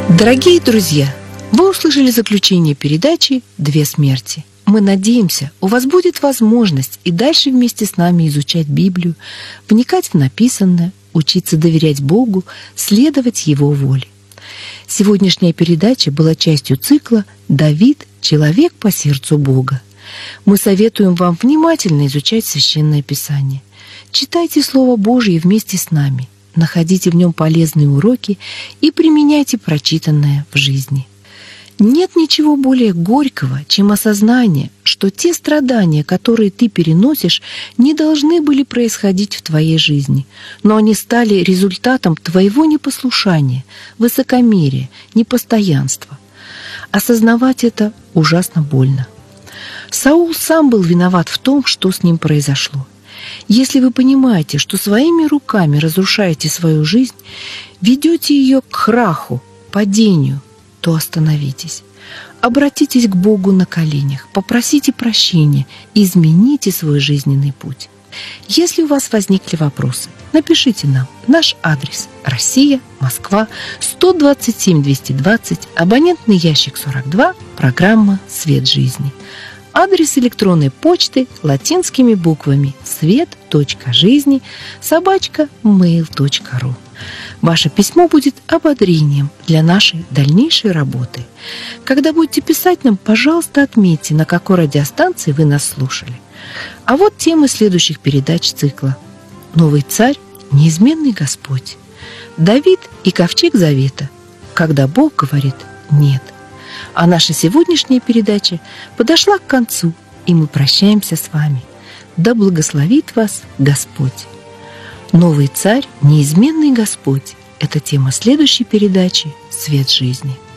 Дорогие друзья, вы услышали заключение передачи «Две смерти». Мы надеемся, у вас будет возможность и дальше вместе с нами изучать Библию, вникать в написанное, учиться доверять Богу, следовать Его воле. Сегодняшняя передача была частью цикла «Давид – человек по сердцу Бога». Мы советуем вам внимательно изучать Священное Писание. Читайте Слово Божье вместе с нами, находите в нем полезные уроки и применяйте прочитанное в жизни. Нет ничего более горького, чем осознание, что те страдания, которые ты переносишь, не должны были происходить в твоей жизни, но они стали результатом твоего непослушания, высокомерия, непостоянства. Осознавать это ужасно больно. Саул сам был виноват в том, что с ним произошло. Если вы понимаете, что своими руками разрушаете свою жизнь, ведете ее к краху, падению, то остановитесь. Обратитесь к Богу на коленях, попросите прощения, измените свой жизненный путь. Если у вас возникли вопросы, напишите нам. Наш адрес: Россия, Москва, 127 220, абонентный ящик 42, программа «Свет жизни». Адрес электронной почты латинскими буквами свет.жизни@mail.ru. Ваше письмо будет ободрением для нашей дальнейшей работы. Когда будете писать нам, пожалуйста, отметьте, на какой радиостанции вы нас слушали. А вот темы следующих передач цикла: «Новый царь, неизменный Господь», «Давид и ковчег завета», «Когда Бог говорит нет». А наша сегодняшняя передача подошла к концу, и мы прощаемся с вами. Да благословит вас Господь. Новый царь, неизменный Господь – это тема следующей передачи «Свет жизни».